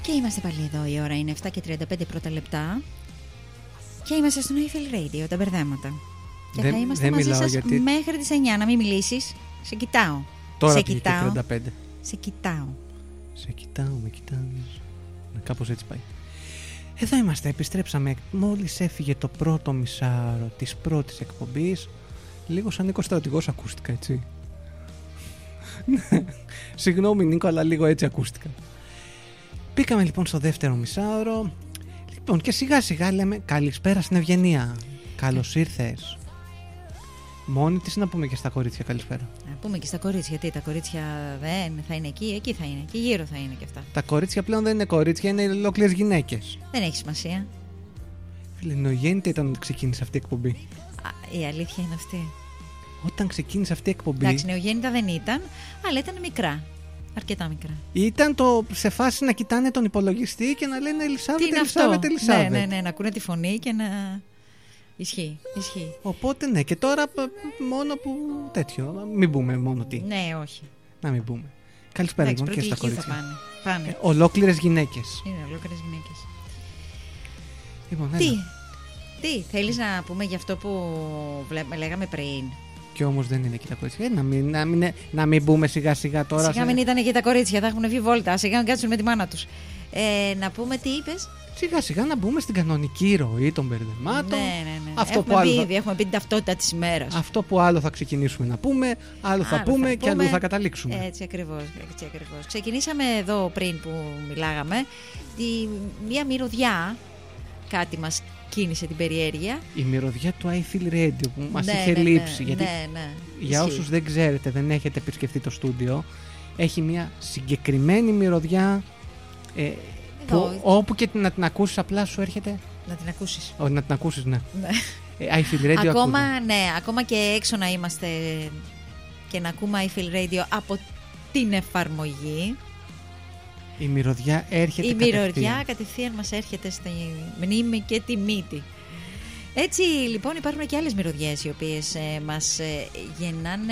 Και είμαστε πάλι εδώ, η ώρα είναι 7 και 35 πρώτα λεπτά. Και είμαστε στο Eiffel Radio, τα μπερδέματα. Και θα είμαστε μαζί σας μέχρι τις 9. Να μην μιλήσεις. Σε κοιτάω. Τώρα σε πήγε κοιτάω. 35. Σε κοιτάω. Σε κοιτάω, με κοιτάζεις. Κάπως έτσι πάει. Εδώ είμαστε, επιστρέψαμε. Μόλις έφυγε το πρώτο μισάρο της πρώτης εκπομπής. Λίγο σαν Νίκο Στρατηγός ακούστηκα, έτσι. Συγγνώμη Νίκο, αλλά λίγο έτσι ακούστηκα. Μπήκαμε λοιπόν στο δεύτερο μισάωρο. Λοιπόν, και σιγά σιγά λέμε καλησπέρα στην Ευγενία. Καλώς ήρθες. Μόνη της να πούμε και στα κορίτσια καλησπέρα. Να πούμε και στα κορίτσια, γιατί τα κορίτσια δεν θα είναι εκεί θα είναι, εκεί γύρω θα είναι και αυτά. Τα κορίτσια πλέον δεν είναι κορίτσια, είναι ολόκληρες γυναίκες. Δεν έχει σημασία. Φίλε, νεογέννητα ήταν όταν ξεκίνησε αυτή η εκπομπή. Η αλήθεια είναι αυτή. Όταν ξεκίνησε αυτή η εκπομπή. Εντάξει, νεογέννητα δεν ήταν, αλλά ήταν μικρά. Αρκετά μικρά. Ήταν το σε φάση να κοιτάνε τον υπολογιστή και να λένε Ελισάβετ. Ναι, να ακούνε τη φωνή και να. Ισχύει. Οπότε ναι, και τώρα μόνο που τέτοιο. Μην πούμε μόνο τι. Ναι, όχι. Να μην πούμε. Καλησπέρα λοιπόν και στα κορίτσια. Πάνε. Ολόκληρες γυναίκες. Είναι ολόκληρες γυναίκες. Λοιπόν, τι, θέλεις να πούμε για αυτό που λέγαμε πριν? Και όμως δεν είναι εκεί τα κορίτσια. Να μην μπούμε σιγά σιγά τώρα. Σιγά μην ήταν εκεί τα κορίτσια, θα έχουν βγει βόλτα. Σιγά να κάτσουν με τη μάνα τους. Να πούμε τι είπες. Σιγά σιγά να μπούμε στην κανονική ροή των μπερδεμάτων. Ναι. Αυτό έχουμε πει την ταυτότητα της ημέρας. Αυτό που άλλο θα ξεκινήσουμε να πούμε, άλλο θα πούμε και άλλο θα καταλήξουμε. Έτσι ακριβώς. Ξεκινήσαμε εδώ πριν που μιλάγαμε. Μια μυρωδιά, κάτι μας κίνησε την περιέργεια. Η μυρωδιά του Eiffel Radio που μας είχε λείψει. Γιατί για όσους δεν ξέρετε, δεν έχετε επισκεφτεί το στούντιο, έχει μια συγκεκριμένη μυρωδιά. Όπου και να την ακούσεις απλά σου έρχεται. Να την ακούσεις. Να την ακούσεις, ναι. Eiffel Radio ακόμα και έξω να είμαστε και να ακούμε Eiffel Radio από την εφαρμογή. Η μυρωδιά έρχεται κατευθείαν. Η μυρωδιά κατευθείαν μας έρχεται στη μνήμη και τη μύτη. Έτσι λοιπόν υπάρχουν και άλλες μυρωδιές οι οποίες μας γεννάνε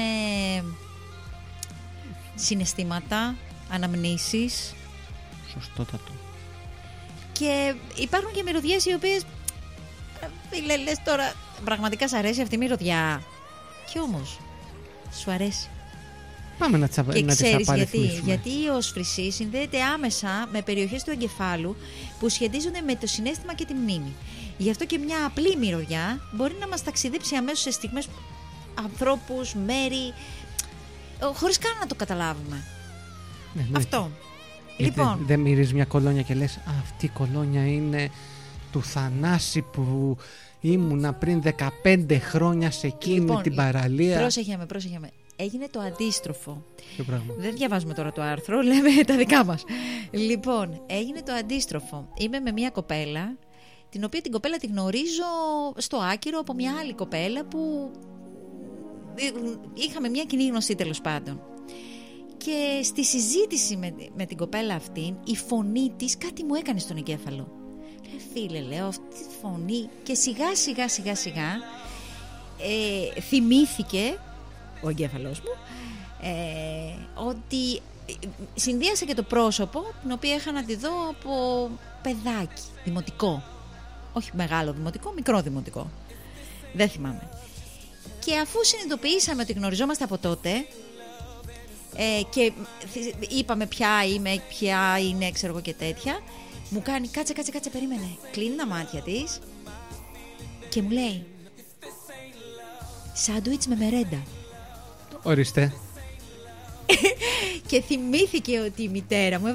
συναισθήματα, αναμνήσεις. Σωστότατο. Και υπάρχουν και μυρωδιές οι οποίες λες τώρα πραγματικά σ' αρέσει αυτή η μυρωδιά. Κι όμως σου αρέσει. Πάμε να τις απαριθμίσουμε. Γιατί η όσφρηση συνδέεται άμεσα με περιοχές του εγκεφάλου που σχετίζονται με το συναίσθημα και τη μνήμη. Γι' αυτό και μια απλή μυρωδιά μπορεί να μας ταξιδέψει αμέσως σε στιγμές, ανθρώπους, μέρη, χωρίς καν να το καταλάβουμε. Ναι. Αυτό. Λοιπόν. Δεν μυρίζεις μια κολόνια και λες αυτή η κολόνια είναι του Θανάση που ήμουνα πριν 15 χρόνια σε εκείνη την παραλία. Πρόσεχε με. Έγινε το αντίστροφο. Ποιο πράγμα? Δεν διαβάζουμε τώρα το άρθρο, λέμε τα δικά μας. Λοιπόν, έγινε το αντίστροφο. Είμαι με μια κοπέλα, την οποία την κοπέλα τη γνωρίζω στο Άκυρο από μια άλλη κοπέλα που είχαμε μια κοινή γνωστή τέλος πάντων. Και στη συζήτηση με την κοπέλα αυτήν, η φωνή της κάτι μου έκανε στον εγκέφαλο. Φίλε, λέω, αυτή τη φωνή. Και σιγά θυμήθηκε ο εγκέφαλός μου ότι συνδύασε και το πρόσωπο, την οποία είχα να τη δω από παιδάκι, δημοτικό. Όχι μεγάλο δημοτικό, μικρό δημοτικό. Δεν θυμάμαι. Και αφού συνειδητοποιήσαμε ότι γνωριζόμαστε από τότε, και είπαμε ποια είναι, ξέρω εγώ και τέτοια, μου κάνει κάτσε, περίμενε. Κλείνει τα μάτια της και μου λέει σάντουιτς με μερέντα. Ορίστε. Και θυμήθηκε ότι η μητέρα μου